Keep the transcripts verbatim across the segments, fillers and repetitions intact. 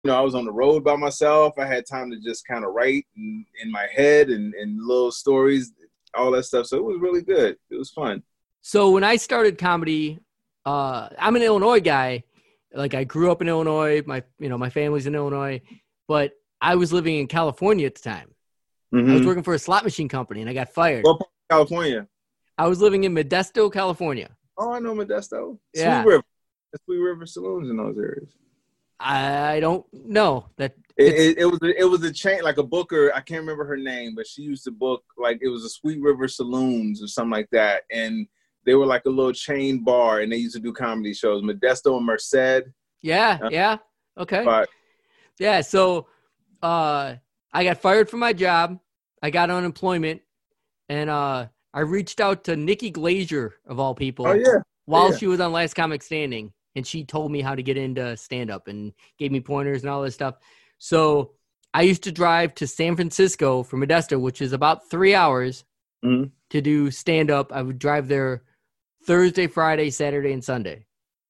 you know, I was on the road by myself. I had time to just kind of write in, in my head and, and little stories, all that stuff. So it was really good. It was fun. So when I started comedy, uh, I'm an Illinois guy. Like I grew up in Illinois. My, you know, my family's in Illinois, but I was living in California at the time. Mm-hmm. I was working for a slot machine company and I got fired. What part of California? I was living in Modesto, California. Oh, I know Modesto. Yeah. Sweet River. The Sweet River saloons in those areas. I don't know that it, it, it was a, it was a chain, like a booker. I can't remember her name, but she used to book like it was a Sweet River Saloons or something like that, and they were like a little chain bar, and they used to do comedy shows. Modesto and Merced. Yeah, uh, yeah, okay, but, yeah. So, uh, I got fired from my job. I got unemployment, and uh, I reached out to Nikki Glazier of all people. Oh yeah. While yeah. she was on Last Comic Standing. And she told me how to get into stand-up and gave me pointers and all this stuff. So I used to drive to San Francisco from Modesto, which is about three hours mm-hmm. to do stand-up. I would drive there Thursday, Friday, Saturday, and Sunday.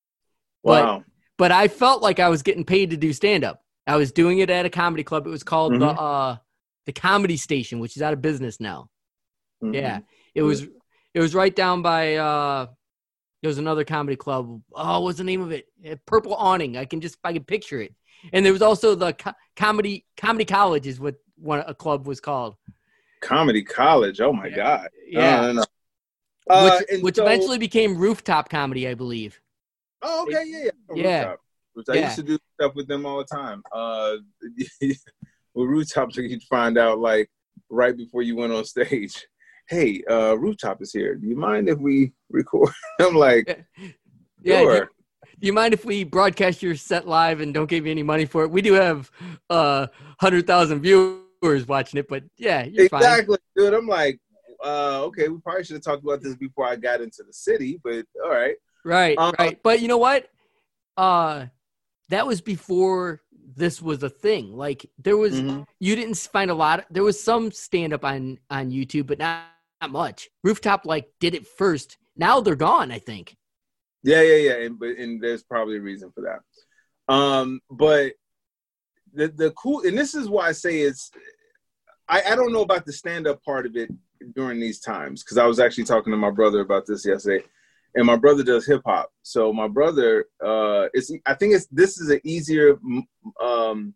Wow. But, but I felt like I was getting paid to do stand-up. I was doing it at a comedy club. It was called mm-hmm. the uh, the Comedy Station, which is out of business now. Mm-hmm. Yeah. It was it was right down by uh, – there was another comedy club. Oh, what's the name of it? Purple Awning. I can just, I can picture it. And there was also the co- comedy, comedy college is what one a club was called. Comedy college. Oh my yeah. God. Yeah. No, no, no. Uh, which which so, eventually became Rooftop Comedy, I believe. Oh, okay. Yeah. Yeah. Yeah. Rooftop. I yeah. used to do stuff with them all the time. Uh, with Rooftop, you'd find out like right before you went on stage. Hey, uh, Rooftop is here. Do you mind if we record? I'm like, yeah. Sure. Do you, do you mind if we broadcast your set live and don't give you any money for it? We do have uh, one hundred thousand viewers watching it, but yeah, you're exactly, fine. dude. I'm like, uh, okay, we probably should have talked about this before I got into the city, but all right. Right, um, right. But you know what? Uh, that was before this was a thing. Like there was, mm-hmm. you didn't find a lot. Of, there was some stand up on, on YouTube, but not, not much. Rooftop like did it first. Now they're gone, I think. Yeah, yeah, yeah. And, but, and there's probably a reason for that. Um, but the, the cool, and this is why I say it's, I, I don't know about the stand up part of it during these times. Cause I was actually talking to my brother about this yesterday. And my brother does hip hop. So my brother, uh, it's, I think it's, this is an easier um,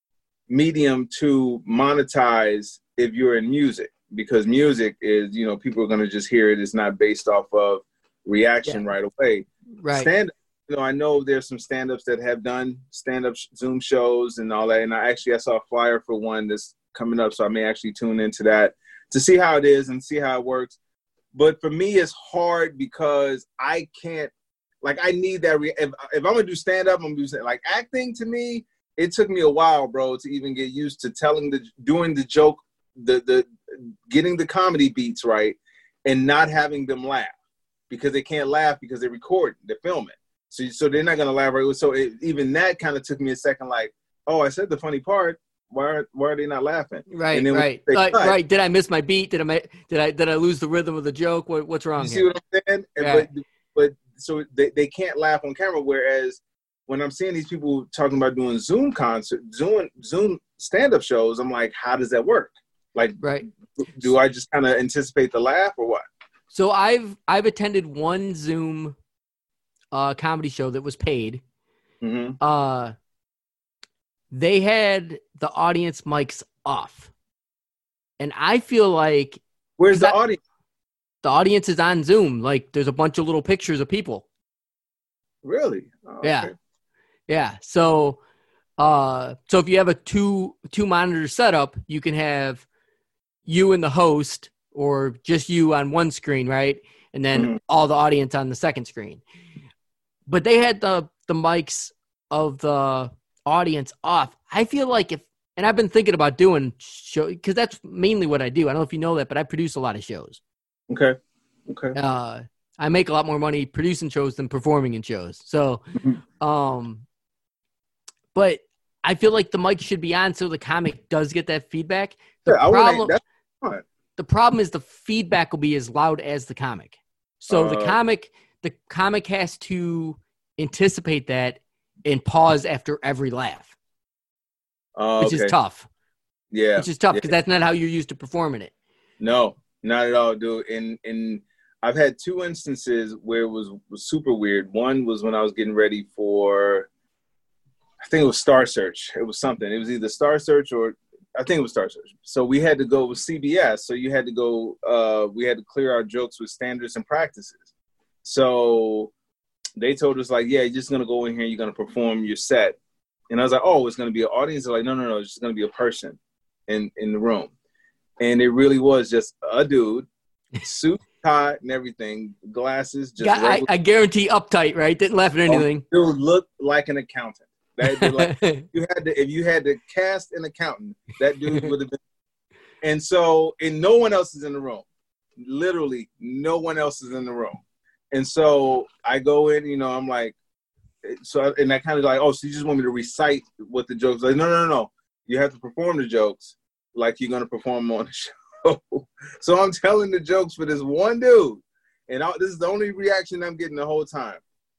medium to monetize if you're in music, because music is, you know, people are going to just hear it. It's not based off of reaction yeah. right away. Right. Stand up, you know, I know there's some stand-ups that have done stand-up Zoom shows and all that. And I actually, I saw a flyer for one that's coming up. So I may actually tune into that to see how it is and see how it works. But for me, it's hard because I can't, like, I need that. Re- if, if I'm going to do stand-up, I'm going to do, like, acting to me, it took me a while, bro, to even get used to telling the, doing the joke, the, the, getting the comedy beats right and not having them laugh because they can't laugh because they're recording, they're filming. So, so they're not going to laugh right. So it, even that kind of took me a second, like, oh, I said the funny part. Why are, why are they not laughing? Right, and then right, like, right. Did I miss my beat? Did I did I did I lose the rhythm of the joke? What, what's wrong? You see here? what I'm saying? Yeah. But but so they, they can't laugh on camera. Whereas when I'm seeing these people talking about doing Zoom concert, Zoom Zoom stand up shows, I'm like, how does that work? Like, right? Do I just kind of anticipate the laugh or what? So I've I've attended one Zoom uh, comedy show that was paid. Mm-hmm. Uh. They had the audience mics off. And I feel like... Where's the I, audience? The audience is on Zoom. Like, there's a bunch of little pictures of people. Really? Oh, yeah. Okay. Yeah. So, uh, so if you have a two, two monitor setup, you can have you and the host or just you on one screen, right? And then mm-hmm. all the audience on the second screen. But they had the, the mics of the... audience off. I feel like if, and I've been thinking about doing show because that's mainly what I do. I don't know if you know that, but I produce a lot of shows. Okay. Okay. Uh, I make a lot more money producing shows than performing in shows. So, um, but I feel like the mic should be on so the comic does get that feedback. The yeah, problem, that's fine. The problem is the feedback will be as loud as the comic. So uh, the comic, the comic has to anticipate that and pause after every laugh. Oh, which okay. is tough. Yeah. Which is tough yeah. because that's not how you're used to performing it. No, not at all, dude. And and I've had two instances where it was, was super weird. One was when I was getting ready for, I think it was Star Search. It was something. It was either Star Search or I think it was Star Search. So we had to go with C B S. So you had to go, uh, we had to clear our jokes with standards and practices. So they told us like, yeah, you're just going to go in here. You're going to perform your set. And I was like, oh, it's going to be an audience. They're like, no, no, no. It's just going to be a person in, in the room. And it really was just a dude, suit, tie, and everything, glasses. Just yeah, I, I guarantee uptight, right? Didn't laugh at anything. Oh, dude looked like an accountant. That dude, like, you had to, if you had to cast an accountant, that dude would have been. And so, and no one else is in the room. Literally, no one else is in the room. And so I go in, you know, I'm like, so, and I kind of like, oh, so you just want me to recite what the jokes are? Like, no, no, no, no. You have to perform the jokes like you're going to perform on the show. So I'm telling the jokes for this one dude. And I, this is the only reaction I'm getting the whole time.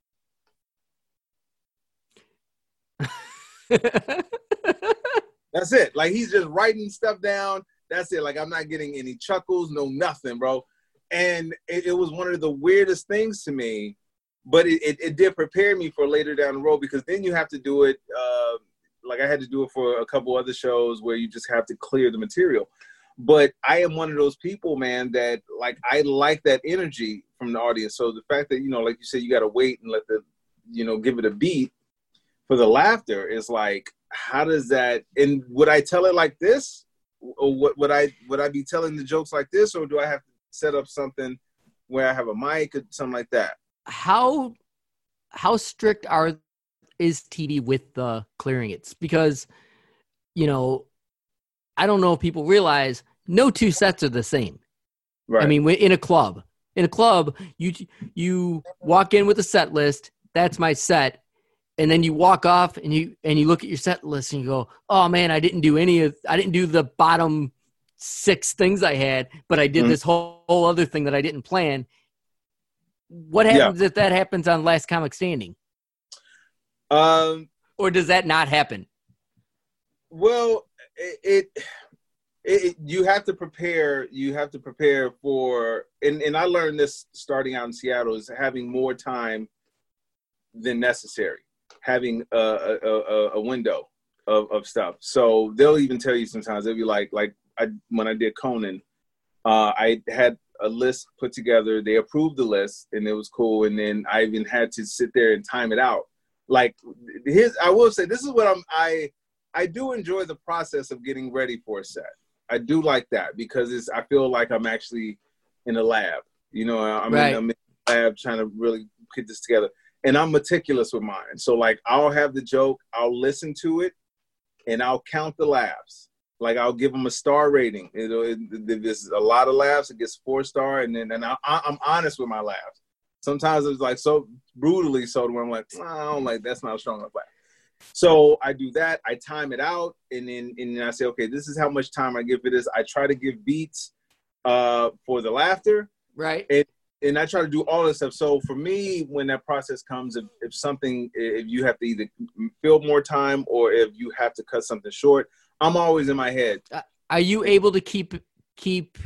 That's it. Like, he's just writing stuff down. That's it. Like, I'm not getting any chuckles, no nothing, bro. And it, it was one of the weirdest things to me, but it, it, it did prepare me for later down the road, because then you have to do it. Uh, like I had to do it for a couple other shows where you just have to clear the material. But I am one of those people, man, that like, I like that energy from the audience. So the fact that, you know, like you said, you got to wait and let the, you know, give it a beat for the laughter is like, how does that, and would I tell it like this? Or what would I, would I be telling the jokes like this? Or do I have to set up something where I have a mic or something like that? How, how strict are, is T D with the clearing it? Because, you know, I don't know if people realize no two sets are the same. Right. I mean, in a club, in a club, you you walk in with a set list. That's my set, and then you walk off and you and you look at your set list and you go, "Oh man, I didn't do any of. I didn't do the bottom six things I had, but I did mm-hmm. this whole, whole other thing that I didn't plan." What happens yeah. if that happens on Last Comic Standing? Um, or does that not happen? Well, it, it, it you have to prepare. You have to prepare for, and, and I learned this starting out in Seattle, is having more time than necessary, having a a, a, a window of, of stuff. So they'll even tell you sometimes, they'll be like, like I, when I did Conan, uh, I had a list put together. They approved the list and it was cool. And then I even had to sit there and time it out. Like his, I will say, this is what I'm, I, I do enjoy the process of getting ready for a set. I do like that because it's, I feel like I'm actually in a lab, you know, I'm, right. in, I'm in the lab trying to really put this together, and I'm meticulous with mine. So like, I'll have the joke, I'll listen to it, and I'll count the laughs. Like I'll give them a star rating. You know, it, it, there's a lot of laughs, it gets four star. And then, and I, I'm honest with my laughs. Sometimes it's like so brutally so where I'm like, oh, I don't like, that's not a strong enough laugh. So I do that. I time it out, and then and then I say, okay, this is how much time I give for this. I try to give beats uh, for the laughter, right? And and I try to do all this stuff. So for me, when that process comes, if, if something, if you have to either fill more time or if you have to cut something short, I'm always in my head. Are you able to keep keep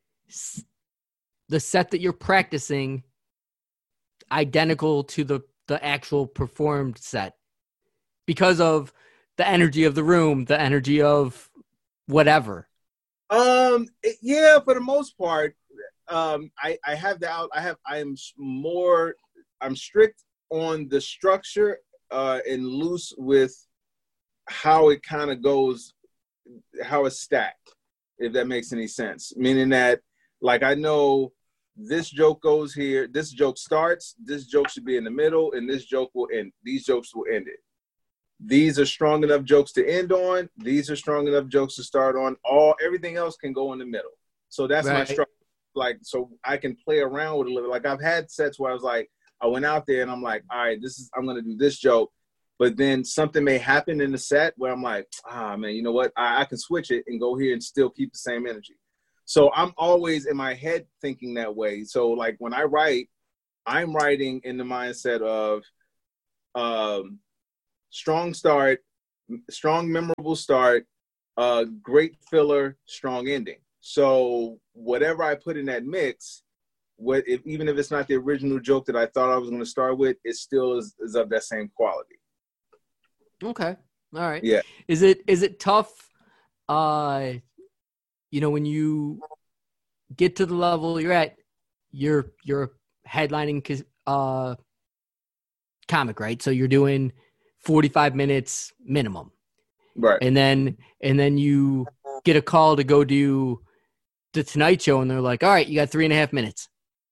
the set that you're practicing identical to the the actual performed set? Because of the energy of the room, the energy of whatever. Um, yeah, for the most part, um, I, I have the out. I have. I am more. I'm strict on the structure uh, and loose with how it kind of goes, how it's stacked. If that makes any sense, meaning that, like, I know this joke goes here. This joke starts. This joke should be in the middle, and this joke will end. These jokes will end it. These are strong enough jokes to end on. These are strong enough jokes to start on. All everything else can go in the middle. So that's right. My structure. Like, so I can play around with it a little. Like I've had sets where I was like, I went out there and I'm like, all right, this is I'm gonna do this joke, but then something may happen in the set where I'm like, ah man, you know what? I, I can switch it and go here and still keep the same energy. So I'm always in my head thinking that way. So like when I write, I'm writing in the mindset of um strong start, strong, memorable start, uh, great filler, strong ending. So whatever I put in that mix, what if, even if it's not the original joke that I thought I was going to start with, it still is, is of that same quality. Okay. All right. Yeah. Is it is it tough, uh, you know, when you get to the level you're at, you're you're headlining uh, comic, right? So you're doing forty-five minutes minimum. Right. And then and then you get a call to go do the Tonight Show, and they're like, all right, you got three and a half minutes.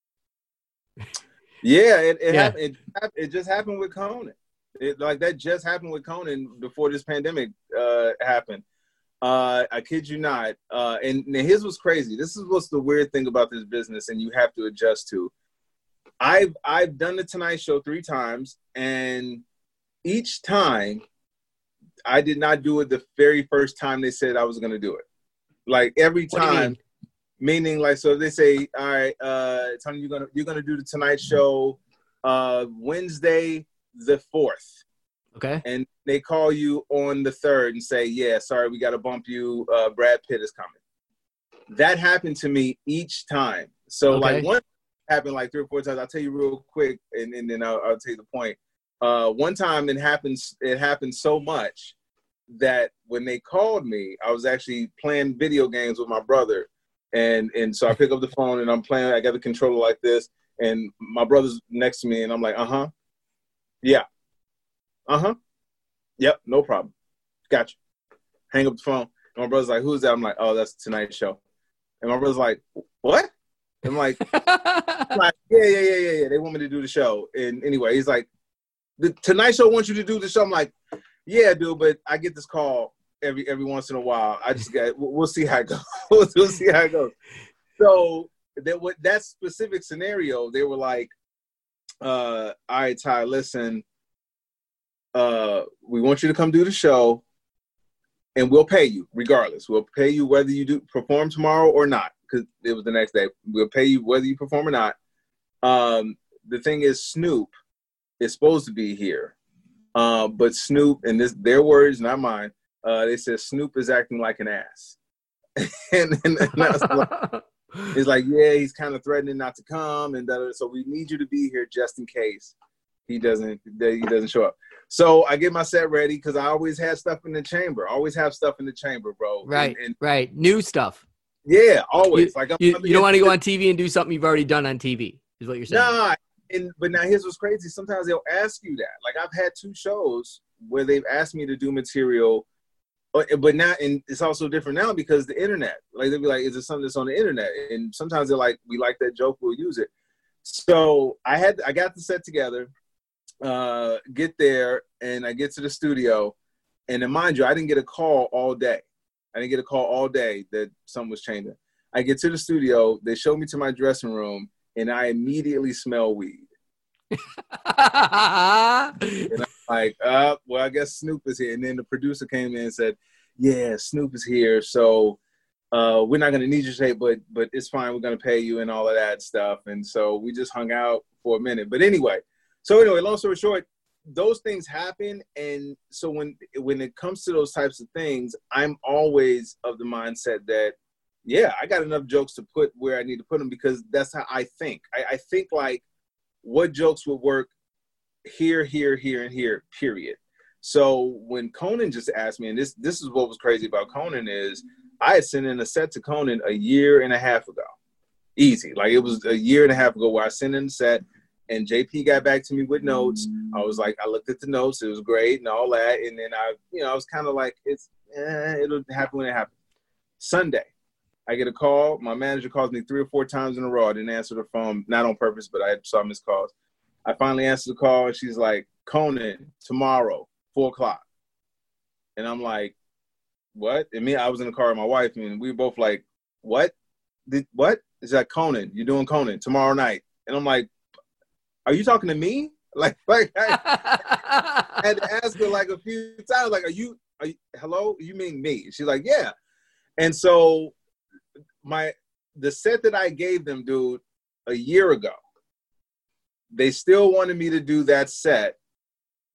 Yeah, it it, Yeah. Happened, it, it just happened with Conan. It, like that just happened with Conan before this pandemic uh, happened. Uh, I kid you not. Uh, and, and his was crazy. This is what's the weird thing about this business, and you have to adjust to. I've I've done the Tonight Show three times, and each time I did not do it the very first time they said I was going to do it. Like every What do you time. mean? Meaning, like, so if they say, all right, uh, Tony, you're gonna you're gonna do the Tonight Show uh, Wednesday the fourth, Okay. and they call you on the third and say, yeah, sorry, we got to bump you. Uh, Brad Pitt is coming. That happened to me each time. So, Okay. like, one happened like three or four times. I'll tell you real quick, and, and then I'll, I'll tell you the point. Uh, one time, it happens. It happened so much that when they called me, I was actually playing video games with my brother. And and so I pick up the phone and I'm playing. I got the controller like this, and my brother's next to me, and I'm like, uh huh, yeah, uh huh, yep, no problem, gotcha. Hang up the phone. And my brother's like, who's that? I'm like, oh, that's the Tonight Show. And my brother's like, what? I'm like, I'm like, yeah, yeah, yeah, yeah, yeah. They want me to do the show. And anyway, he's like, the Tonight Show wants you to do the show. I'm like, yeah, dude, but I get this call every every once in a while. I just got, we'll see how it goes. We'll see how it goes. So that what that specific scenario, they were like, uh, all right, Ty, listen, uh, we want you to come do the show, and we'll pay you regardless. We'll pay you whether you do perform tomorrow or not, because it was the next day. We'll pay you whether you perform or not. Um, the thing is, Snoop is supposed to be here, uh, but Snoop, and this their words, not mine. Uh, they said Snoop is acting like an ass. and, and, and I was like, it's like, yeah, he's kind of threatening not to come, and da-da-da. So we need you to be here just in case he doesn't he doesn't show up. So I get my set ready because I always have stuff in the chamber. I always have stuff in the chamber, bro. Right, and, and, right. New stuff. Yeah, always. You, like I'm, you, I'm you don't want to go on T V and do something you've already done on T V, is what you're saying. Nah, and but now here's what's crazy. Sometimes they'll ask you that. Like I've had two shows where they've asked me to do material. But now, and it's also different now because the internet. Like they'll be like, "Is it something that's on the internet?" And sometimes they're like, "We like that joke, we'll use it." So I had, I got the set together, uh, get there, and I get to the studio, and then mind you, I didn't get a call all day. I didn't get a call all day that something was changing. I get to the studio, they show me to my dressing room, and I immediately smell weed. And I'm like, uh, well, I guess Snoop is here. And then the producer came in and said, yeah, Snoop is here. So uh, we're not going to need your tape, but but it's fine. We're going to pay you and all of that stuff. And so we just hung out for a minute. But anyway, so anyway, long story short, those things happen. And so when when it comes to those types of things, I'm always of the mindset that, yeah, I got enough jokes to put where I need to put them because that's how I think. I, I think like what jokes would work here, here, here, and here, period. So when Conan just asked me, and this this is what was crazy about Conan is I had sent in a set to Conan a year and a half ago. Easy. Like it was a year and a half ago where I sent in the set and J P got back to me with notes. I was like, I looked at the notes. It was great and all that. And then I, you know, I was kind of like, it's, eh, it'll happen when it happens. Sunday, I get a call. My manager calls me three or four times in a row. I didn't answer the phone, not on purpose, but I saw missed calls. I finally answered the call, and she's like, Conan, tomorrow, four o'clock. And I'm like, what? And me, I was in the car with my wife, and we were both like, what? Did, what? It's like, Conan, you're doing Conan tomorrow night. And I'm like, are you talking to me? Like, like I, I had to ask her like a few times, like, are you, are you, hello? You mean me? She's like, yeah. And so my, the set that I gave them, dude, a year ago, they still wanted me to do that set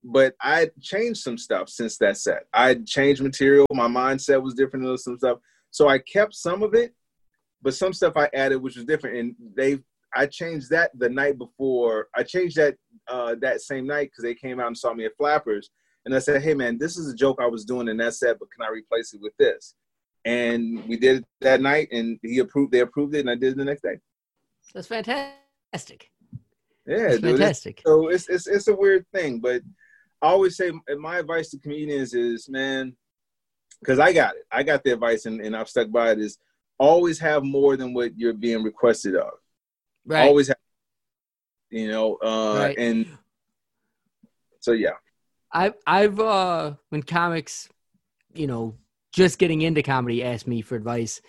but I changed some stuff since that set. I changed material. My mindset was different than some stuff. So I kept some of it, but some stuff I added, which was different. And they, I changed that the night before. I changed that uh, that same night because they came out and saw me at Flappers. And I said, hey, man, this is a joke I was doing in that set, but can I replace it with this? And we did it that night, and he approved. They approved it, and I did it the next day. That's fantastic. Yeah, That's dude, fantastic. It's, so it's, it's it's a weird thing, but I always say my advice to comedians is, man, because I got it. I got the advice, and, and I've stuck by it, is always have more than what you're being requested of. Right. Always have, you know, uh, right. and so, yeah. I've, I've, uh, when comics, you know, just getting into comedy ask me for advice,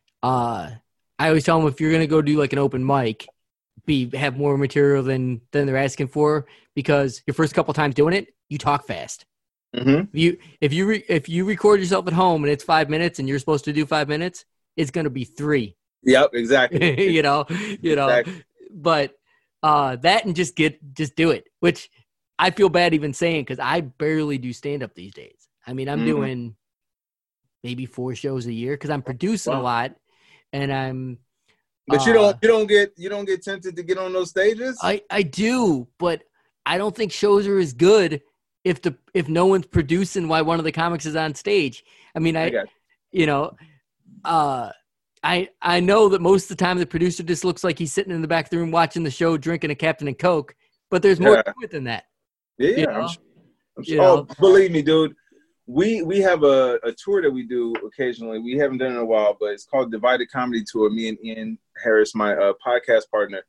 uh, I always tell them, if you're going to go do like an open mic, be have more material than than they're asking for, because your first couple times doing it, you talk fast. Mm-hmm. If you if you re, if you record yourself at home and it's five minutes and you're supposed to do five minutes, it's going to be three. Yep, exactly. you know, you know, exactly. But uh, that and just get just do it, which I feel bad even saying, because I barely do stand up these days. I mean, I'm mm-hmm. doing maybe four shows a year because I'm producing wow. a lot, and I'm. But you don't you don't get you don't get tempted to get on those stages? I, I do, but I don't think shows are as good if the if no one's producing while one of the comics is on stage. I mean, I, I you know, uh, I I know that most of the time the producer just looks like he's sitting in the back of the room watching the show, drinking a Captain and Coke. But there's more yeah. to it than that. Yeah, you know? I'm sure. I'm sure. Oh, believe me, dude. We we have a, a tour that we do occasionally. We haven't done it in a while, but it's called Divided Comedy Tour. Me and Ian Harris, my uh, podcast partner.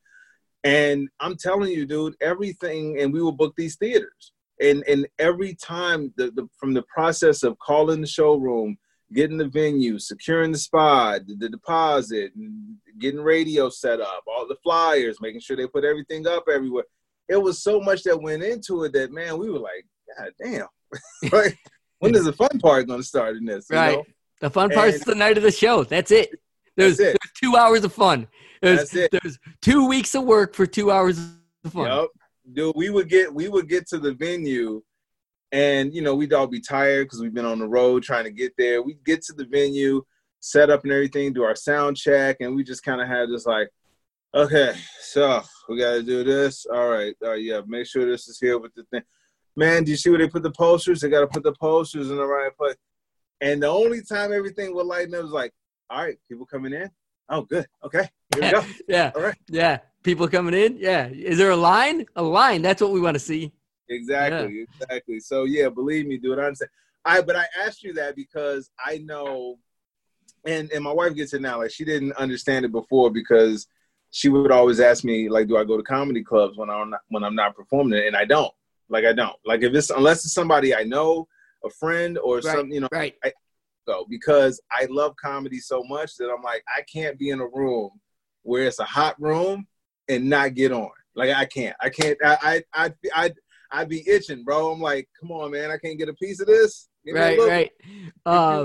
And I'm telling you, dude, everything, and we will book these theaters. And and every time, the, the from the process of calling the showroom, getting the venue, securing the spot, the, the deposit, getting radio set up, all the flyers, making sure they put everything up everywhere. It was so much that went into it that, man, we were like, God damn. Like, when is the fun part going to start in this? Right. You know? The fun part's and, the night of the show. That's it. There's, that's it. there's two hours of fun. There's, that's it. There's two weeks of work for two hours of fun. Yep. Dude, we would get we would get to the venue, and you know we'd all be tired because we've been on the road trying to get there. We'd get to the venue, set up and everything, do our sound check, and we just kind of had this like, okay, so we got to do this. All right, all right, yeah, make sure this is here with the thing. Man, do you see where they put the posters? They got to put the posters in the right place. And the only time everything would lighten up was like, all right, people coming in. Oh, good. Okay, here we go. Yeah, all right, yeah. People coming in. Yeah. Is there a line? A line. That's what we want to see. Exactly. Yeah. Exactly. So yeah, believe me, dude. I understand. I but I asked you that because I know, and and my wife gets it now. Like she didn't understand it before because she would always ask me like, do I go to comedy clubs when I'm not, when I'm not performing it? And I don't. Like I don't. Like if it's unless it's somebody I know, a friend or right, something, you know. Right. I go because I love comedy so much that I'm like I can't be in a room where it's a hot room and not get on. Like I can't. I can't. I I I I I'd be itching, bro. I'm like, come on, man. I can't get a piece of this. Give right, right. Uh,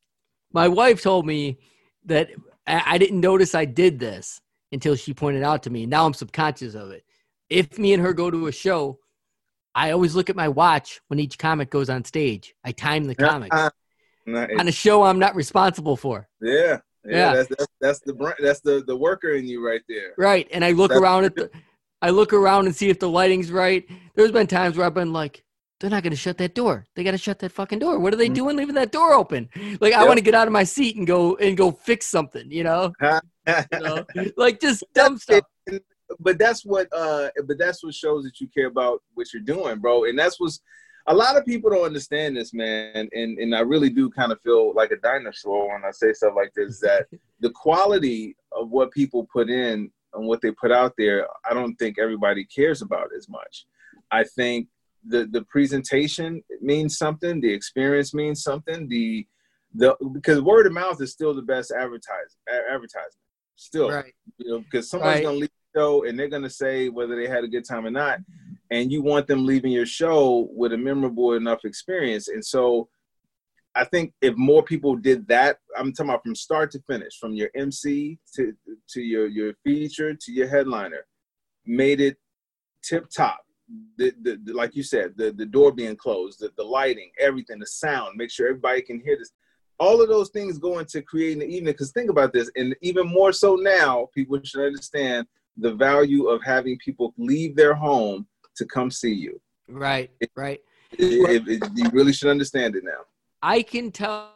my wife told me that I didn't notice I did this until she pointed out to me. Now I'm subconscious of it. If me and her go to a show, I always look at my watch when each comic goes on stage. I time the comics. Nice. On a show I'm not responsible for. Yeah. Yeah, yeah. That's, that's that's the that's the the worker in you right there. Right, and I look that's around at the, I look around and see if the lighting's right. There's been times where I've been like, they're not going to shut that door. They got to shut that fucking door. What are they mm-hmm. doing, leaving that door open? Like I yep. want to get out of my seat and go and go fix something, you know, you know? Like just dumb stuff. It, but that's what, uh, but that's what shows that you care about what you're doing, bro. And that's what's. A lot of people don't understand this, man, and, and I really do kind of feel like a dinosaur when I say stuff like this, that the quality of what people put in and what they put out there, I don't think everybody cares about as much. I think the, the presentation means something, the experience means something, the the because word of mouth is still the best advertise, advertisement, still, right. You know, because someone's right. going to leave the show and they're going to say whether they had a good time or not. And you want them leaving your show with a memorable enough experience. And so I think if more people did that, I'm talking about from start to finish, from your M C to, to your, your feature to your headliner, made it tip top the, the, the like you said, the, the door being closed, the, the lighting, everything, the sound, make sure everybody can hear this. All of those things go into creating the evening. Because think about this, and even more so now, people should understand the value of having people leave their home to come see you. Right, it, right. It, it, it, you really should understand it now. I can tell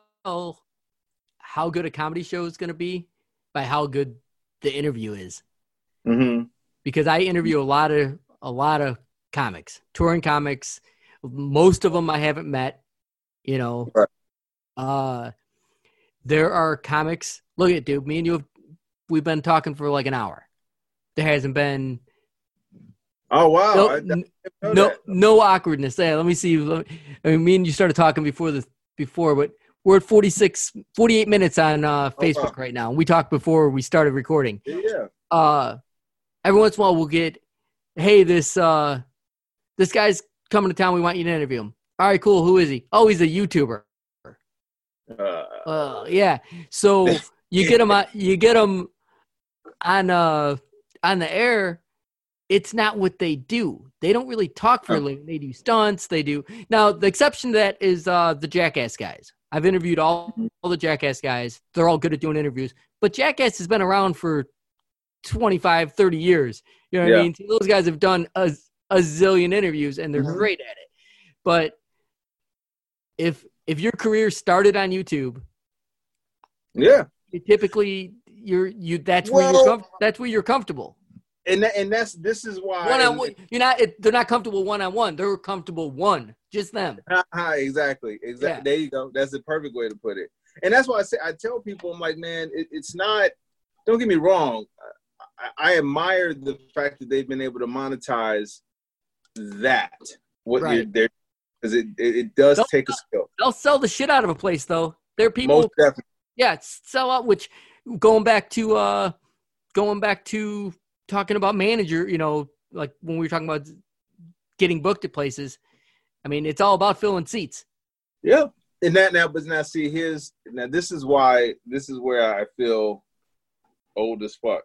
how good a comedy show is going to be by how good the interview is. Mm-hmm. Because I interview a lot of a lot of comics, touring comics. Most of them I haven't met. You know, right. uh, there are comics. Look at dude, me and you have we've been talking for like an hour. There hasn't been. Oh wow! No, I, I no, no awkwardness. There, let me see. Let me, I mean, me and you started talking before the before, but we're at forty-six, forty-eight minutes on uh, Facebook oh, wow. right now. We talked before we started recording. Yeah. Uh, every once in a while, we'll get, hey, this uh, this guy's coming to town. We want you to interview him. All right, cool. Who is he? Oh, he's a YouTuber. Uh, uh yeah. So you get him. You get him on uh on the air. It's not what they do. They don't really talk for a living. They do stunts. They do. Now, the exception to that is uh, the Jackass guys. I've interviewed all, all the Jackass guys. They're all good at doing interviews. But Jackass has been around for twenty-five, thirty years. You know what yeah. I mean? So those guys have done a, a zillion interviews, and they're mm-hmm. great at it. But if if your career started on YouTube, yeah, you typically you're you that's well, where you're com- that's where you're comfortable. And that, and that's this is why one on one. You're not. It, they're not comfortable one on one. They're comfortable one, just them. exactly. Exactly. Yeah. There you go. That's the perfect way to put it. And that's why I say I tell people, I'm like, man, it, it's not. Don't get me wrong. I, I admire the fact that they've been able to monetize that. What right. you're there because it, it it does they'll, take a skill. They'll sell the shit out of a place though. There are people. Most definitely. Yeah, sell out. Which going back to uh, going back to. talking about manager, you know, like when we were talking about getting booked at places, I mean, it's all about filling seats. Yeah. And that now, but now see, here's, now this is why, this is where I feel old as fuck.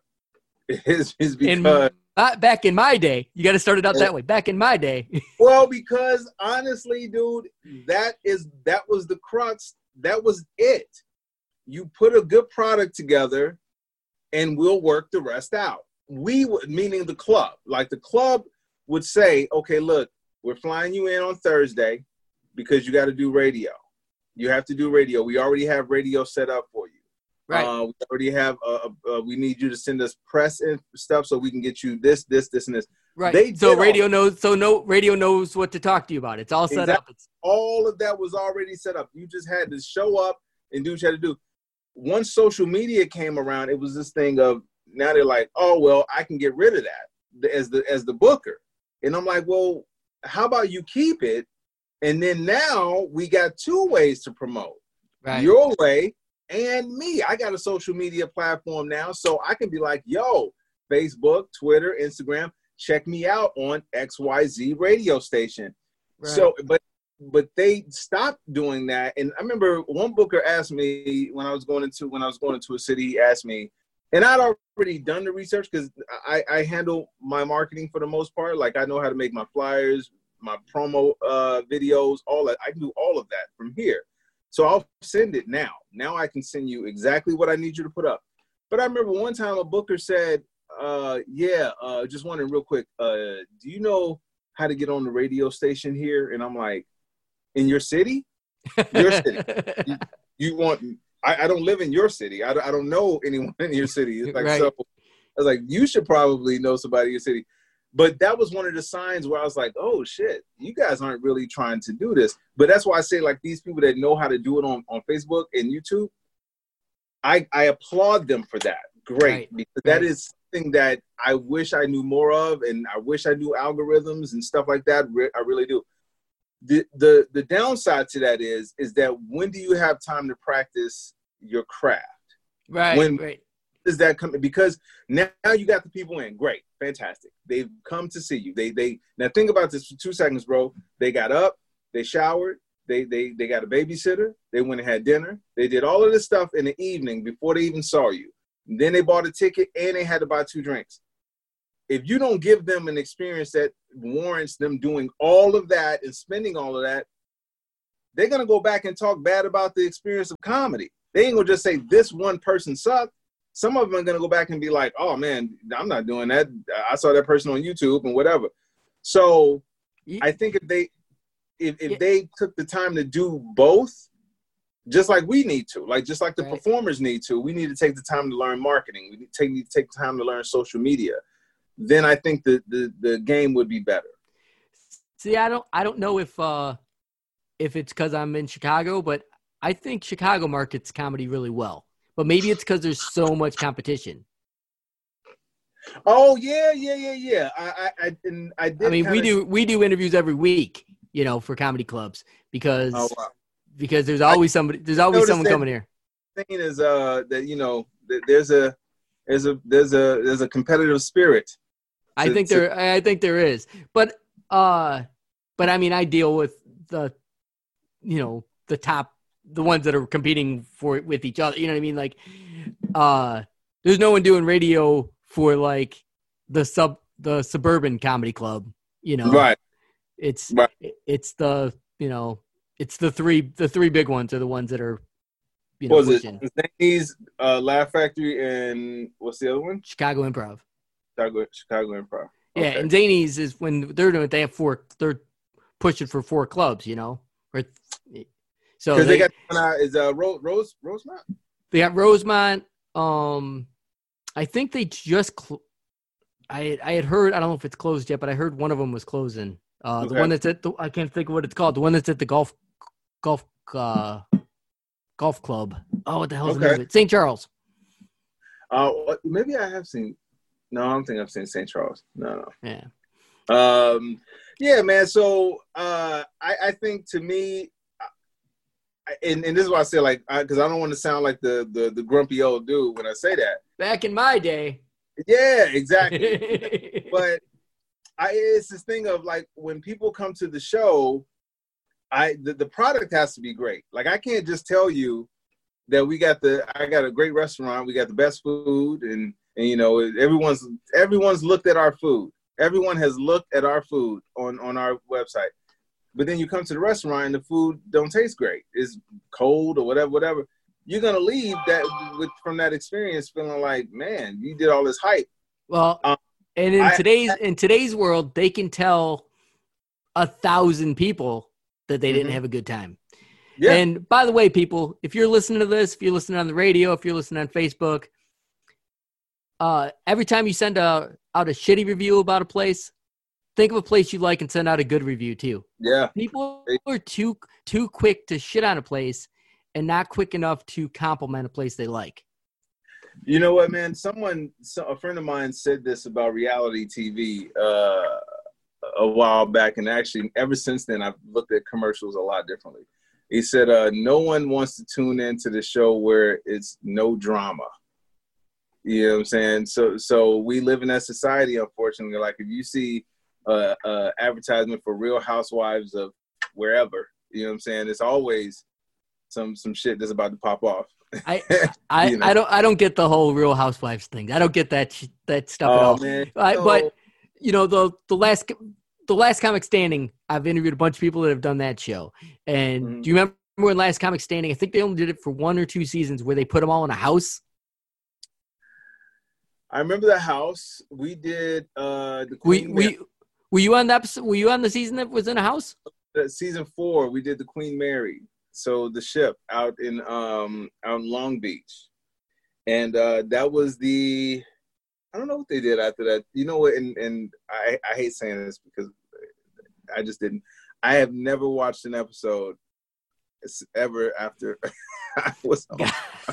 Is, is because. In, uh, back in my day, you got to start it out that way. Back in my day. Well, because honestly, dude, that is, that was the crux. That was it. You put a good product together and we'll work the rest out. We would, meaning the club, like the club would say, okay, look, we're flying you in on Thursday because you got to do radio. You have to do radio. We already have radio set up for you. Right. Uh, we already have, uh, uh, we need you to send us press and stuff so we can get you this, this, this, and this. Right. They so radio all, knows, so no radio knows what to talk to you about. It's all set exactly. up. It's- all of that was already set up. You just had to show up and do what you had to do. Once social media came around, it was this thing of, now they're like, oh, well, I can get rid of that as the as the booker. And I'm like, well, how about you keep it? And then now we got two ways to promote. Right. Your way and me. I got a social media platform now, so I can be like, yo, Facebook, Twitter, Instagram, check me out on X Y Z radio station. Right. So, but but they stopped doing that. And I remember one booker asked me when I was going into when I was going into a city, he asked me, and I'd already done the research because I, I handle my marketing for the most part. Like I know how to make my flyers, my promo uh, videos, all that. I can do all of that from here. So I'll send it now. Now I can send you exactly what I need you to put up. But I remember one time a booker said, uh, yeah, uh, just wondering real quick, uh, do you know how to get on the radio station here? And I'm like, in your city? Your city. you, you want... I, I don't live in your city. I, I don't know anyone in your city. It's like, right. So I was like, you should probably know somebody in your city. But that was one of the signs where I was like, oh, shit, you guys aren't really trying to do this. But that's why I say, like, these people that know how to do it on, on Facebook and YouTube, I, I applaud them for that. Great. Right. Because right. that is something that I wish I knew more of, and I wish I knew algorithms and stuff like that. I really do. The, the the downside to that is is that when do you have time to practice your craft? Right. When right. does that come? Because now you got the people in. Great, fantastic. They've come to see you. They they now think about this for two seconds, bro. They got up, they showered, they they they got a babysitter, they went and had dinner, they did all of this stuff in the evening before they even saw you. And then they bought a ticket and they had to buy two drinks. If you don't give them an experience that warrants them doing all of that and spending all of that, they're going to go back and talk bad about the experience of comedy. They ain't going to just say this one person sucked. Some of them are going to go back and be like, oh, man, I'm not doing that. I saw that person on YouTube and whatever. So I think if they if, if yeah. they took the time to do both, just like we need to, like just like the right. performers need to, we need to take the time to learn marketing. We need to take, need to take the time to learn social media. Then I think the, the, the game would be better. See, I don't I don't know if uh, if it's because I'm in Chicago, but I think Chicago markets comedy really well. But maybe it's because there's so much competition. Oh yeah, yeah, yeah, yeah. I, I, I, and I did. I mean, we kinda... do we do interviews every week, you know, for comedy clubs because oh, wow. because there's always somebody, there's always someone coming here. Thing is, uh, that you know, there's a there's a there's a there's a competitive spirit. To, I think to... there, I think there is, but uh, but I mean, I deal with the, you know, the top. The ones that are competing for with each other, you know what I mean? Like, uh, there's no one doing radio for like the sub, the suburban comedy club, you know? Right. It's, right. it's the, you know, it's the three, the three big ones are the ones that are, you know, what was pushing. it? Zany's, uh, Laugh Factory and what's the other one? Chicago Improv. Chicago, Chicago Improv. Okay. Yeah. And Zany's is when they're doing it, they have four, they're pushing for four clubs, you know, or so because they, they got uh, is uh Rose Rose Rosemont. They got Rosemont. Um, I think they just. Cl- I I had heard. I don't know if it's closed yet, but I heard one of them was closing. Uh, okay. The one that's at the. I can't think of what it's called. The one that's at the golf, golf, uh, golf club. Oh, what the hell's okay. the name of it? Saint Charles. Uh, maybe I have seen. No, I don't think I've seen Saint Charles. No, no. Yeah. Um. Yeah, man. So, uh, I I think to me. And, and this is why I say, like, because I, I don't want to sound like the, the the grumpy old dude when I say that. Back in my day. Yeah, exactly. But I, it's this thing of, like, when people come to the show, I the, the product has to be great. Like, I can't just tell you that we got the I got a great restaurant, we got the best food, and, and you know, everyone's everyone's looked at our food. Everyone has looked at our food on, on our website. But then you come to the restaurant and the food don't taste great. It's cold or whatever, whatever. You're gonna leave that with from that experience feeling like, man, you did all this hype. Well, um, and in I, today's I, in today's world, they can tell a thousand people that they mm-hmm. didn't have a good time. Yeah. And by the way, people, if you're listening to this, if you're listening on the radio, if you're listening on Facebook, uh, every time you send a, out a shitty review about a place, think of a place you like and send out a good review too. Yeah. People are too too quick to shit on a place and not quick enough to compliment a place they like. You know what, man? Someone, so, a friend of mine said this about reality T V uh, a while back, and actually ever since then I've looked at commercials a lot differently. He said, uh, no one wants to tune into the show where it's no drama. You know what I'm saying? So, so we live in that society, unfortunately. Like, if you see Uh, uh, advertisement for Real Housewives of wherever, you know what I'm saying? It's always some some shit that's about to pop off. I I, you know? I don't I don't get the whole Real Housewives thing. I don't get that that stuff oh, at all. Man. I, no. But you know the the last the last Comic Standing, I've interviewed a bunch of people that have done that show. And mm-hmm. do you remember when Last Comic Standing? I think they only did it for one or two seasons where they put them all in a house. I remember the house. We did uh, the Queen we we. Were you on the episode? Were you on the season that was in a house? Uh, season four, we did the Queen Mary. So the ship out in um out in Long Beach, and uh, that was the. I don't know what they did after that. You know what? And and I I hate saying this because I just didn't. I have never watched an episode ever after I was on.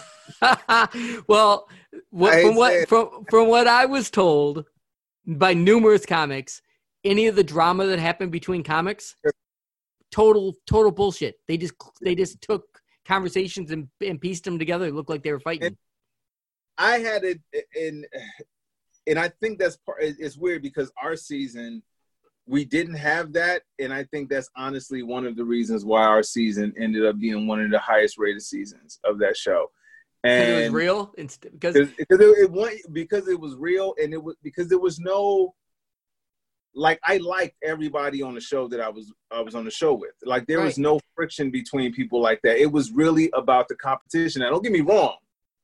Well, what, from what from from what I was told by numerous comics, any of the drama that happened between comics, total total bullshit. They just they just took conversations and, and pieced them together. It looked like they were fighting. And I had it in, and I think that's part. It's weird because our season we didn't have that, and I think that's honestly one of the reasons why our season ended up being one of the highest rated seasons of that show. And it was real, because because it, it, it, because it was real, and it was because there was no like I liked everybody on the show that I was I was on the show with. Like there Right. was no friction between people like that. It was really about the competition. Now, don't get me wrong.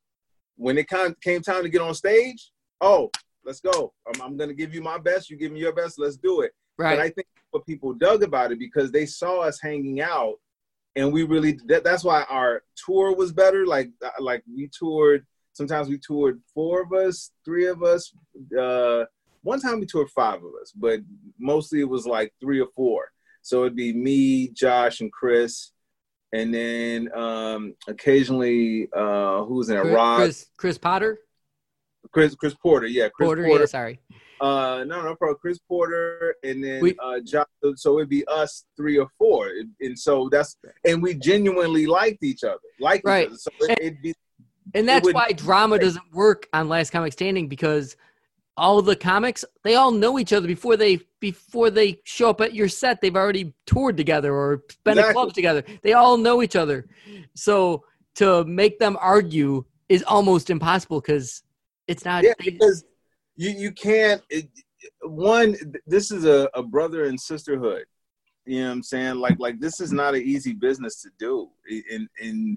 When it kind of came time to get on stage, oh, let's go. I'm, I'm going to give you my best. You give me your best. Let's do it. Right. But I think what people dug about it because they saw us hanging out, and we really that, that's why our tour was better. Like like we toured. Sometimes we toured four of us, three of us. Uh, one time we toured five of us, but mostly it was like three or four. So it'd be me, Josh, and Chris. And then um, occasionally, uh, who was in it? Chris, Rod, Chris, Chris Potter, Chris, Chris Porter, yeah, Chris Porter. Porter. Yeah, sorry. Uh, no, no, probably Chris Porter, and then We- uh, Josh. So it'd be us three or four, and, and so that's and we genuinely liked each other, liked Right. each other. So it, it'd be And that's would- why drama doesn't work on Last Comic Standing, because all the comics, they all know each other before they before they show up at your set. They've already toured together or been in Exactly. clubs together. They all know each other. So to make them argue is almost impossible because it's not. yeah, they- because you you can't. It, one, this is a, a brother and sisterhood. You know what I'm saying? Like like this is not an easy business to do. And and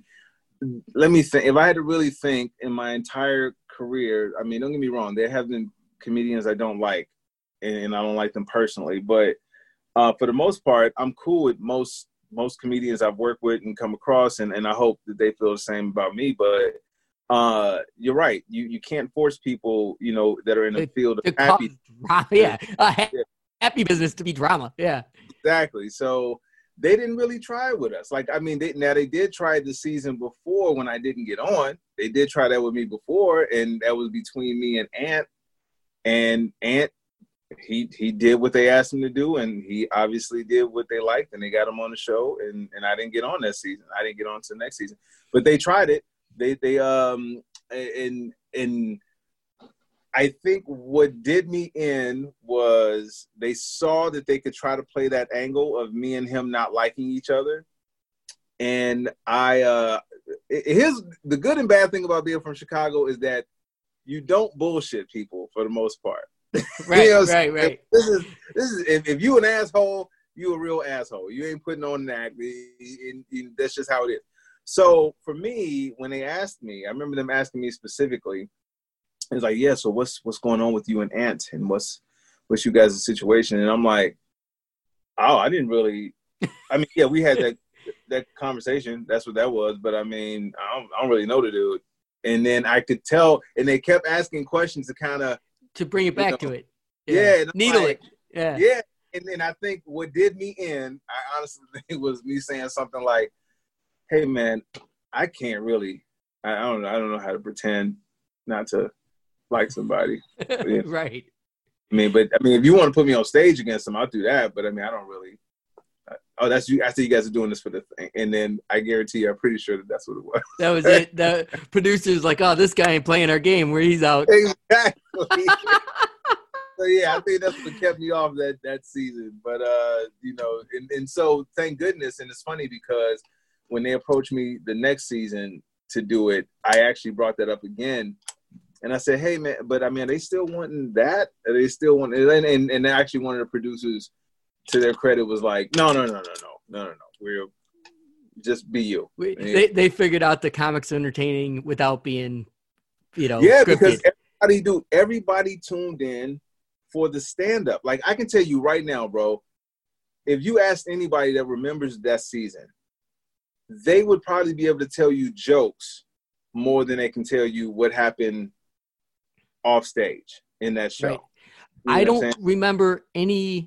let me think. If I had to really think in my entire career, I mean, don't get me wrong. There have been comedians I don't like, and I don't like them personally. But uh, for the most part, I'm cool with most most comedians I've worked with and come across, and, and I hope that they feel the same about me. But uh, you're right. You you can't force people, you know, that are in the to- field to of happy. cause drama. Yeah, a ha- Yeah. happy business to be drama. Yeah, Exactly. So they didn't really try it with us. Like, I mean, they, now they did try it the season before when I didn't get on. They did try that with me before, and that was between me and Ant. And Ant, he he did what they asked him to do, and he obviously did what they liked, and they got him on the show. And, and I didn't get on that season. I didn't get on to the next season. But they tried it. They they um and and I think what did me in was they saw that they could try to play that angle of me and him not liking each other. And I, uh, here's the good and bad thing about being from Chicago is that you don't bullshit people for the most part. right, You know, right, right. This is, this is, if, if you an asshole, you a real asshole. You ain't putting on an act. And- and That's just how it is. So for me, when they asked me, I remember them asking me specifically, it's like, yeah, so what's what's going on with you and Ant, and what's what's you guys' situation? And I'm like, oh, I didn't really. I mean, yeah, we had that that conversation. That's what that was. But I mean, I don't, I don't really know the dude. And then I could tell, and they kept asking questions to kind of, To bring it back know, to it. yeah, and I'm Needle like, it. Yeah. yeah. And then I think what did me in, I honestly think was me saying something like, "Hey, man, I can't really. I, I don't know. I don't know how to pretend not to like somebody." Yeah. Right. I mean, but I mean, if you want to put me on stage against them, I'll do that. But I mean, I don't really. Uh, oh, that's you. I see you guys are doing this for the thing, and then I guarantee you, I'm pretty sure that that's what it was. That was it. The producer's like, oh, this guy ain't playing our game where he's out. Exactly. So yeah, I think that's what kept me off that that season. But uh, you know, and, and so thank goodness. And it's funny because when they approached me the next season to do it, I actually brought that up again. And I said, hey, man, but I mean, are they still wanting that? Are they still want and, and, and actually one of the producers, to their credit, was like, no, no, no, no, no, no, no, no. We're just be you. We, And- they, they figured out the comics entertaining without being, you know, yeah, scripted. because everybody, dude, everybody tuned in for the stand-up. Like, I can tell you right now, bro, if you asked anybody that remembers that season, they would probably be able to tell you jokes more than they can tell you what happened off stage in that show. Right. You know I what I'm don't saying? remember any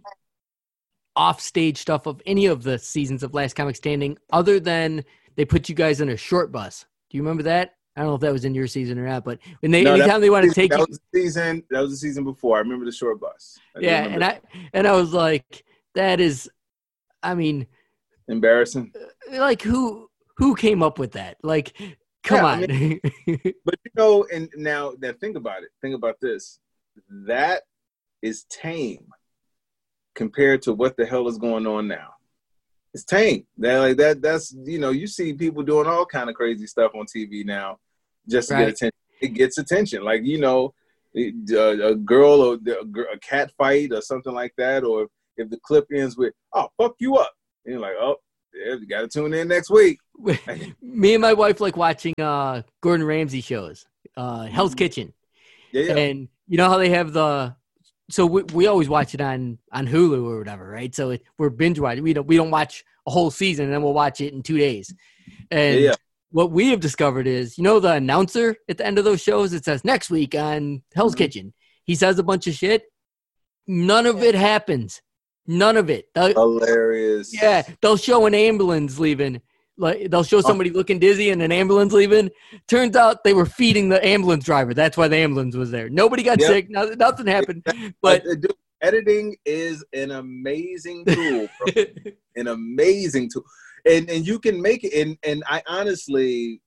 offstage stuff of any of the seasons of Last Comic Standing other than they put you guys in a short bus. Do you remember that? I don't know if that was in your season or not, but when they No, that anytime they want to was- take that you, was the season. That was the season before. I remember the short bus. I do yeah, remember and that. I and I was like, that is, I mean, Embarrassing. like who who came up with that? Like, come Yeah, I on. But you know, and now that think about it, think about this. That is tame compared to what the hell is going on now. It's tame. That like that. That's you know, you see people doing all kind of crazy stuff on T V now, just to Right. get attention. It gets attention. Like you know, a, a girl or a cat fight or something like that, or if the clip ends with "oh fuck you up," and you're like, "Oh, yeah, you got to tune in next week." Me and my wife like watching uh, Gordon Ramsay shows, uh, Hell's mm-hmm. Kitchen, yeah, yeah, and you know how they have the. So we, we always watch it on, on Hulu or whatever, right? So it, we're binge watching. We don't we don't watch a whole season and then we'll watch it in two days. And yeah, yeah. what we have discovered is, you know, the announcer at the end of those shows, it says next week on Hell's mm-hmm. Kitchen. He says a bunch of shit. None of it happens. None of it. They'll, Hilarious. Yeah, they'll show an ambulance leaving. Like they'll show somebody oh. looking dizzy and an ambulance leaving. Turns out they were feeding the ambulance driver. That's why the ambulance was there. Nobody got yep. sick. Nothing, nothing happened. But Dude, editing is an amazing tool, bro. An amazing tool, and and you can make it. And and I honestly,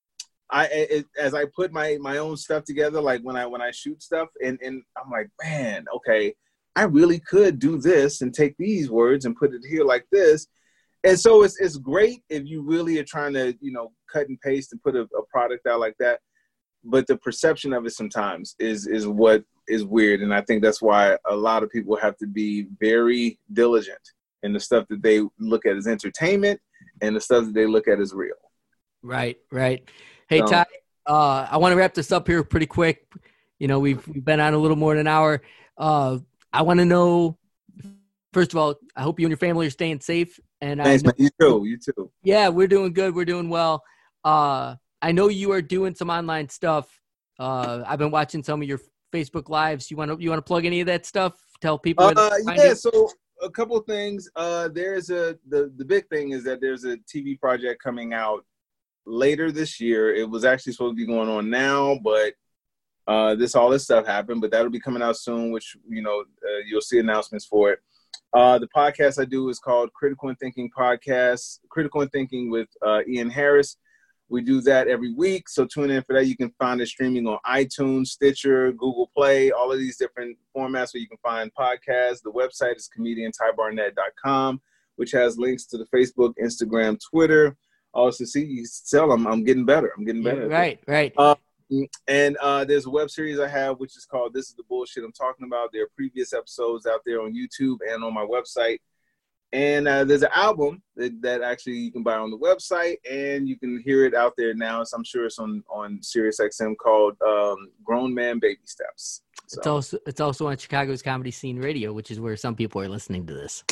I it, as I put my my own stuff together, like when I when I shoot stuff, and and I'm like, man, okay, I really could do this and take these words and put it here like this. And so it's it's great if you really are trying to, you know, cut and paste and put a, a product out like that. But the perception of it sometimes is is what is weird. And I think that's why a lot of people have to be very diligent in the stuff that they look at as entertainment and the stuff that they look at as real. Right, right. Hey, um, Ty, uh, I want to wrap this up here pretty quick. You know, we've, we've been on a little more than an hour. Uh, I want to know, first of all, I hope you and your family are staying safe. And Thanks, I, man. You too. You too. Yeah, we're doing good. We're doing well. Uh, I know you are doing some online stuff. Uh, I've been watching some of your Facebook lives. You want to you want to plug any of that stuff? Tell people. Uh, yeah. You? So a couple of things. Uh, there's a the the big thing is that there's a T V project coming out later this year. It was actually supposed to be going on now, but uh, this all this stuff happened. But that'll be coming out soon, which you know uh, you'll see announcements for it. Uh, the podcast I do is called Critical and Thinking Podcast, Critical and Thinking with uh, Ian Harris. We do that every week, so tune in for that. You can find it streaming on iTunes, Stitcher, Google Play, all of these different formats where you can find podcasts. The website is comedian ty barnett dot com, which has links to the Facebook, Instagram, Twitter. Also, see, you tell them I'm getting better. I'm getting better. Yeah, right, right. Uh, And uh, there's a web series I have, which is called This is the Bullshit I'm Talking About. There are previous episodes out there on YouTube and on my website. And uh, there's an album that, that actually you can buy on the website, and you can hear it out there now. So I'm sure it's on, on Sirius X M called um, Grown Man Baby Steps. So. It's also it's also on Chicago's Comedy Scene Radio, which is where some people are listening to this.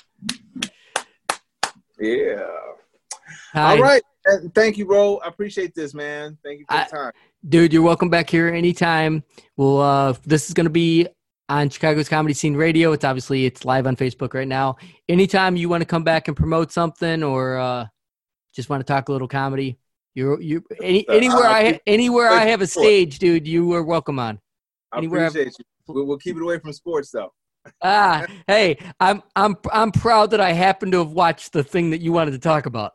Yeah. Hi. All right. Thank you, bro. I appreciate this, man. Thank you for I, the time. Dude, you're welcome back here anytime. We'll, uh, this is going to be on Chicago's Comedy Scene Radio. It's obviously, it's live on Facebook right now. Anytime you want to come back and promote something or uh, just want to talk a little comedy, you're, you any, anywhere I, I anywhere I have a stage, dude, you are welcome on. Anywhere I appreciate you. We'll, we'll keep it away from sports, though. ah, hey, I'm I'm I'm proud that I happen to have watched the thing that you wanted to talk about.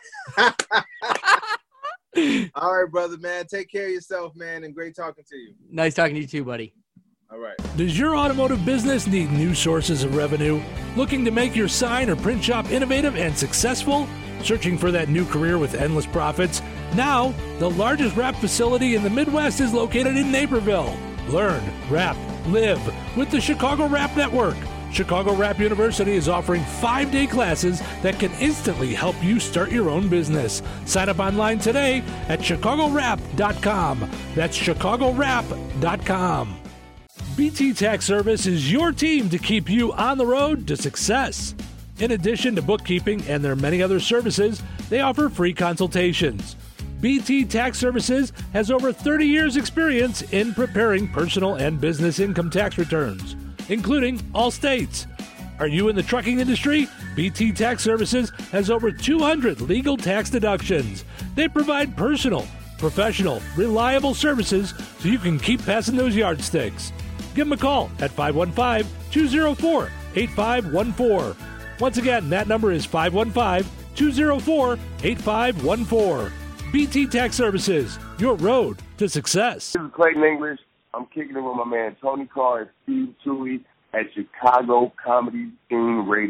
All right, brother, man. Take care of yourself, man, and great talking to you. Nice talking to you too, buddy. All right. Does your automotive business need new sources of revenue? Looking to make your sign or print shop innovative and successful? Searching for that new career with endless profits? Now, the largest wrap facility in the Midwest is located in Naperville. Learn, wrap, live with the Chicago Wrap Network. Chicago Wrap University is offering five-day classes that can instantly help you start your own business. Sign up online today at chicago wrap dot com. That's chicago wrap dot com. B T Tax Service is your team to keep you on the road to success. In addition to bookkeeping and their many other services, they offer free consultations. B T Tax Services has over thirty years experience in preparing personal and business income tax returns, including all states. Are you in the trucking industry? B T Tax Services has over two hundred legal tax deductions. They provide personal, professional, reliable services so you can keep passing those yardsticks. Give them a call at five one five, two zero four, eight five one four. Once again, that number is five one five, two zero four, eight five one four. B T Tax Services, your road to success. This is Clayton English. I'm kicking it with my man Tony Carr and Steve Toohey at Chicago Comedy Scene Radio.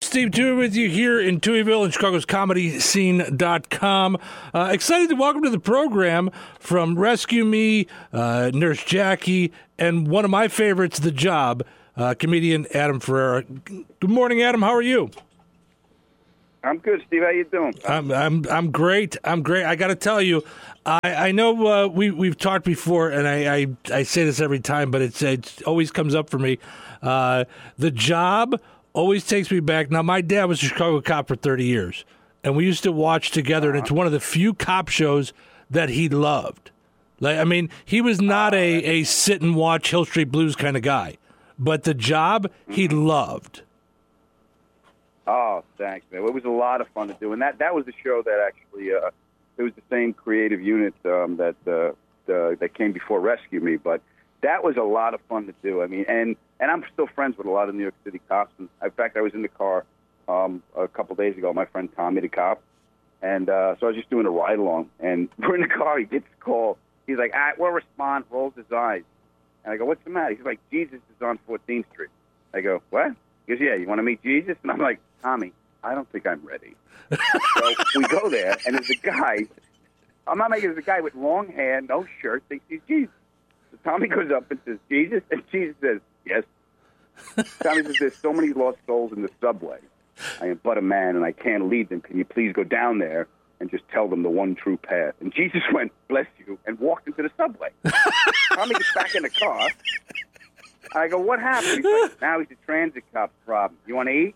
Steve Tui with you here in Tuieville and Chicago's comedy scene dot com. Uh, excited to welcome to the program from Rescue Me, uh, Nurse Jackie, and one of my favorites, The Job, uh, comedian Adam Ferrara. Good morning, Adam. How are you? I'm good, Steve. How you doing? I'm I'm I'm great. I'm great. I got to tell you, I I know uh, we we've talked before, and I, I, I say this every time, but it's it always comes up for me. Uh, the Job always takes me back. Now, my dad was a Chicago cop for thirty years, and we used to watch together. Uh-huh. And it's one of the few cop shows that he loved. Like, I mean, he was not a a sit and watch Hill Street Blues kind of guy, but The Job he loved. Oh, thanks, man. It was a lot of fun to do, and that, that was the show that actually uh, it was the same creative unit um, that uh, the, that came before Rescue Me, but that was a lot of fun to do. I mean, and, and I'm still friends with a lot of New York City cops. And in fact, I was in the car um, a couple days ago. My friend Tommy, the cop, and uh, so I was just doing a ride along, and we're in the car. He gets a call. He's like, "All right, we'll respond." Rolls his eyes, and I go, "What's the matter?" He's like, "Jesus is on fourteenth Street." I go, "What?" He goes, "Yeah, you want to meet Jesus?" And I'm like, "Tommy, I don't think I'm ready." So we go there, and there's a guy. I'm not making. There's a guy with long hair, no shirt, thinks he's Jesus. So Tommy goes up and says, "Jesus," and Jesus says, "Yes." Tommy says, "There's so many lost souls in the subway. I am but a man, and I can't lead them. Can you please go down there and just tell them the one true path?" And Jesus went, "Bless you," and walked into the subway. Tommy gets back in the car. I go, "What happened?" He's like, "Now he's a transit cop's problem. You want to eat?"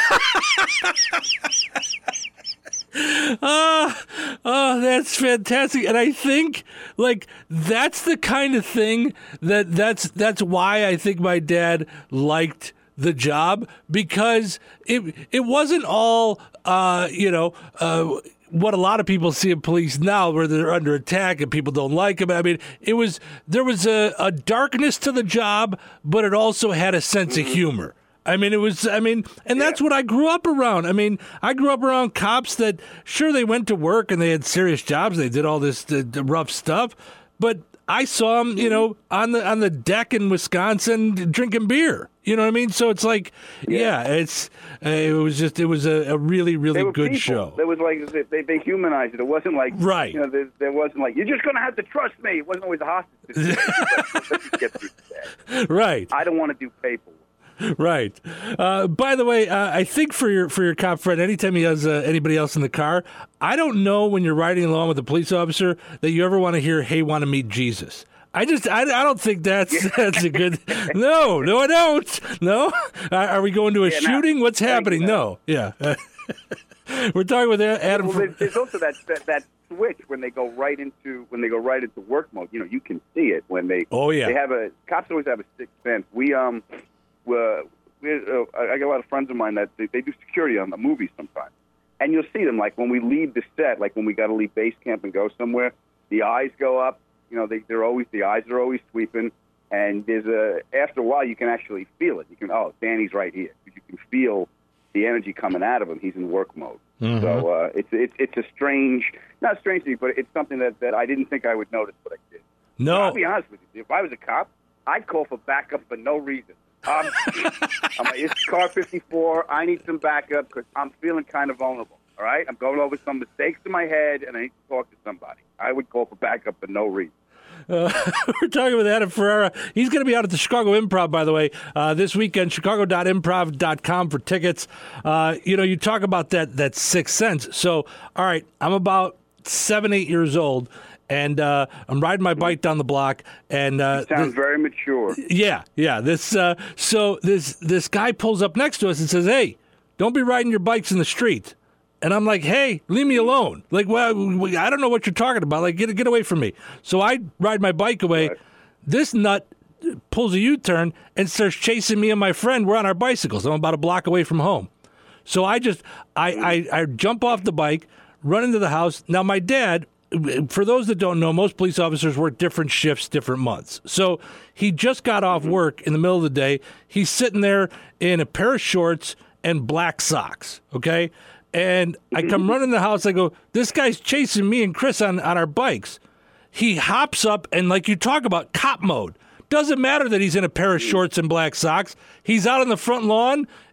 Oh, oh, that's fantastic. And I think, like, that's the kind of thing that that's that's why I think my dad liked The Job, because it it wasn't all, uh, you know, uh, what a lot of people see in police now, where they're under attack and people don't like them. I mean, it was there was a, a darkness to The Job, but it also had a sense mm-hmm. of humor. I mean, it was, I mean, and that's yeah. what I grew up around. I mean, I grew up around cops that, sure, they went to work and they had serious jobs. They did all this the, the rough stuff. But I saw them, you know, on the on the deck in Wisconsin drinking beer. You know what I mean? So it's like, yeah, yeah it's uh, it was just, it was a, a really, really good people. show. It was like, they, they humanized it. It wasn't like, right. you know, there, there wasn't like, "You're just going to have to trust me." It wasn't always a hostage situation. Let's just get through today. Right. I don't want to do paperwork. Right. Uh, by the way, uh, I think for your for your cop friend, anytime he has uh, anybody else in the car, I don't know when you're riding along with a police officer that you ever want to hear, "Hey, want to meet Jesus." I just, I, I don't think that's that's a good. No, no, I don't. No, are, are we going to a yeah, shooting? No. What's happening? You, no, yeah. We're talking with Adam. Well, there's, there's also that, that that switch when they go right into when they go right into work mode. You know, you can see it when they. Oh yeah. They have a cops always have a sixth sense. We um. Uh, we, uh, I got a lot of friends of mine that they, they do security on the movies sometimes. And you'll see them, like, when we leave the set, like when we got to leave base camp and go somewhere, the eyes go up. You know, they, they're always, the eyes are always sweeping. And there's a, after a while, you can actually feel it. You can, oh, Danny's right here. You can feel the energy coming out of him. He's in work mode. Mm-hmm. So uh, it's, it's it's a strange, not strange to me, but it's something that, that I didn't think I would notice, but I did. No. But I'll be honest with you. If I was a cop, I'd call for backup for no reason. Um, I'm like, "It's car fifty-four. I need some backup because I'm feeling kind of vulnerable. All right, I'm going over some mistakes in my head, and I need to talk to somebody." I would call for backup for no reason. Uh, we're talking with Adam Ferrara. He's going to be out at the Chicago Improv, by the way, uh, this weekend. Chicago dot improv dot com for tickets. Uh, you know, you talk about that that sixth sense. So, all right, I'm about seven, eight years old. And uh, I'm riding my bike down the block, and uh, you sounds this, very mature. Yeah, yeah. This uh, so this this guy pulls up next to us and says, "Hey, don't be riding your bikes in the street." And I'm like, "Hey, leave me alone." Like, well, I don't know what you're talking about. Like, get get away from me. So I ride my bike away. Right. This nut pulls a U-turn and starts chasing me and my friend. We're on our bicycles. I'm about a block away from home. So I just I I, I jump off the bike, run into the house. Now my dad. For those that don't know, most police officers work different shifts, different months. So he just got off work in the middle of the day. He's sitting there in a pair of shorts and black socks, okay? And I come running in the house. I go, "This guy's chasing me and Chris on, on our bikes." He hops up, and like you talk about, cop mode. Doesn't matter that he's in a pair of shorts and black socks. He's out on the front lawn,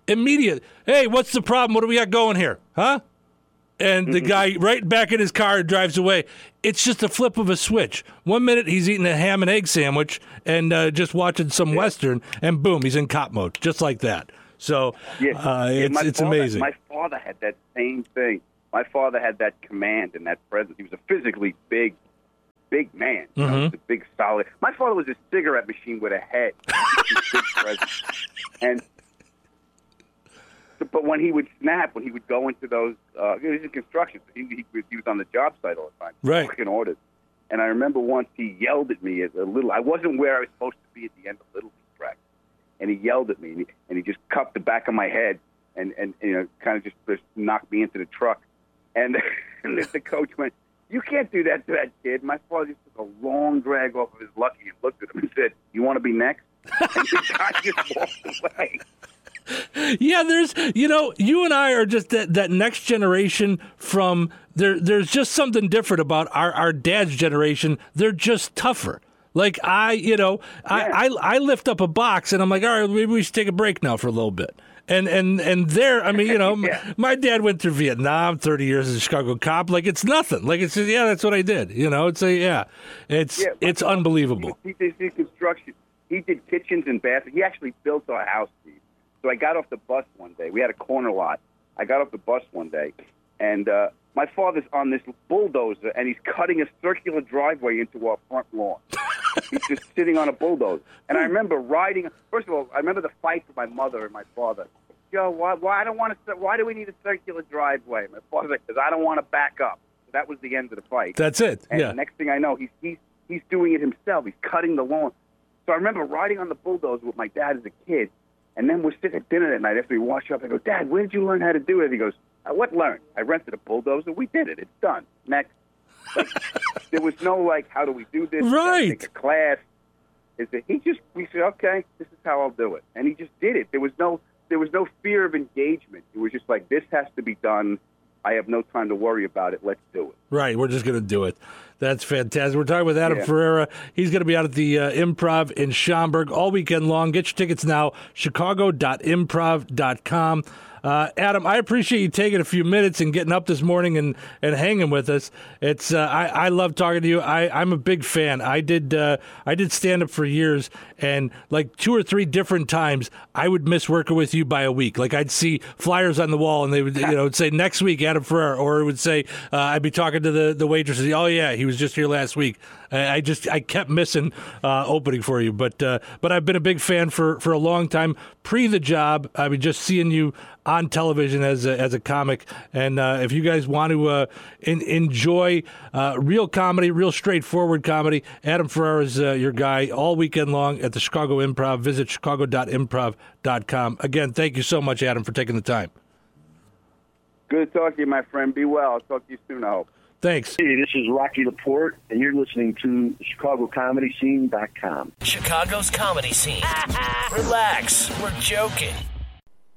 immediate. Hey, what's the problem? What do we got going here? Huh? And the guy right back in his car drives away. It's just a flip of a switch. One minute he's eating a ham and egg sandwich and uh, just watching some yeah. Western, and boom, he's in cop mode, just like that. So yeah. uh, yeah, it's it's father, amazing. My father had that same thing. My father had that command and that presence. He was a physically big, big man. You mm-hmm. know, a big, solid. My father was a cigarette machine with a head. Big presence. And but when he would snap, when he would go into those, uh, he was in construction. So he, he, he was on the job site all the time, right? Working orders. And I remember once he yelled at me as a little. I wasn't where I was supposed to be at the end of Little League practice, and he yelled at me, and he, and he just cupped the back of my head, and, and you know, kind of just, just knocked me into the truck. And, and the coach went, "You can't do that to that kid." My father just took a long drag off of his Lucky and looked at him and said, "You want to be next?" And the guy just walked away. Yeah, there's, you know, you and I are just that, that next generation from there. There's just something different about our, our dad's generation. They're just tougher. Like I, you know, yeah. I, I I lift up a box and I'm like, all right, maybe we should take a break now for a little bit. And and and there, I mean, you know, yeah. my, my dad went through Vietnam, thirty years as a Chicago cop. Like it's nothing. Like it's yeah, that's what I did. You know, it's a yeah, it's yeah, it's unbelievable. He, he did construction. He did kitchens and bathrooms. He actually built our house, Steve. So I got off the bus one day. We had a corner lot. I got off the bus one day, and uh, my father's on this bulldozer, and he's cutting a circular driveway into our front lawn. He's just sitting on a bulldozer. And I remember riding. First of all, I remember the fight with my mother and my father. Joe, why, why I don't want to? Why do we need a circular driveway? My father's like, because I don't want to back up. So that was the end of the fight. That's it. And yeah. the next thing I know, he's he's he's doing it himself. He's cutting the lawn. So I remember riding on the bulldozer with my dad as a kid. And then we're sitting at dinner that night after we wash up. I go, "Dad, where did you learn how to do it?" He goes, uh, "What learn? I rented a bulldozer. We did it. It's done. Next." Like, there was no, like, how do we do this? Right. Take a class. Is it? He just, we said, okay, this is how I'll do it. And he just did it. There was no, there was no fear of engagement. It was just like, this has to be done. I have no time to worry about it. Let's do it. Right. We're just going to do it. That's fantastic. We're talking with Adam yeah. Ferreira. He's going to be out at the uh, Improv in Schaumburg all weekend long. Get your tickets now, chicago dot improv dot com. Uh, Adam, I appreciate you taking a few minutes and getting up this morning and, and hanging with us. It's uh, I, I love talking to you. I, I'm a big fan. I did uh, I did stand up for years, and like two or three different times, I would miss working with you by a week. Like I'd see flyers on the wall, and they would you know would say next week Adam Ferreira, or it would say uh, I'd be talking to the the waitresses. Oh yeah, he was just here last week. I just I kept missing uh, opening for you, but uh, but I've been a big fan for, for a long time. Pre the job, I mean, just seeing you on television as a, as a comic, and uh, if you guys want to uh, in, enjoy uh, real comedy, real straightforward comedy, Adam Ferreira is uh, your guy all weekend long at the Chicago Improv. Visit chicago dot improv dot com. Again, thank you so much, Adam, for taking the time. Good to talk to you, my friend. Be well. I'll talk to you soon, I hope. Thanks. Hey, this is Rocky Laporte, and you're listening to Chicago Comedy Scene dot com. Chicago's comedy scene. Relax, we're joking.